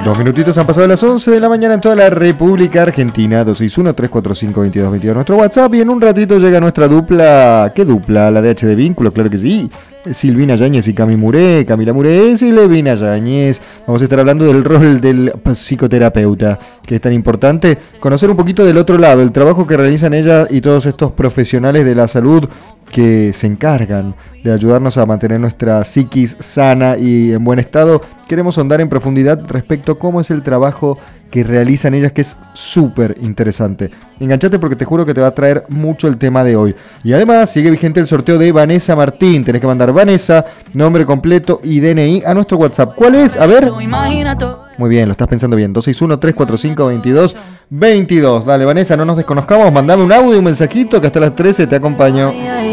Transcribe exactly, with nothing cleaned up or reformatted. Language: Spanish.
Dos minutitos han pasado de las once de la mañana en toda la República Argentina. Dos seis uno, tres cuatro cinco, dos dos dos dos nuestro WhatsApp. Y en un ratito llega nuestra dupla. ¿Qué dupla? La de H de Vínculo, claro que sí. Silvina Yáñez y Cami Muré. Camila Muré y Silvina Yáñez. Vamos a estar hablando del rol del psicoterapeuta, que es tan importante. Conocer un poquito del otro lado, el trabajo que realizan ella y todos estos profesionales de la salud que se encargan de ayudarnos a mantener nuestra psiquis sana y en buen estado. Queremos ahondar en profundidad respecto a cómo es el trabajo que realizan ellas, que es súper interesante. Enganchate porque te juro que te va a traer mucho el tema de hoy. Y además sigue vigente el sorteo de Vanessa Martín. Tenés que mandar Vanessa, nombre completo y D N I a nuestro WhatsApp. ¿Cuál es? A ver. Muy bien, lo estás pensando bien. dos seis uno, tres cuatro cinco, dos dos dos dos. Dale, Vanessa, no nos desconozcamos. Mandame un audio, un mensajito que hasta las trece te acompaño.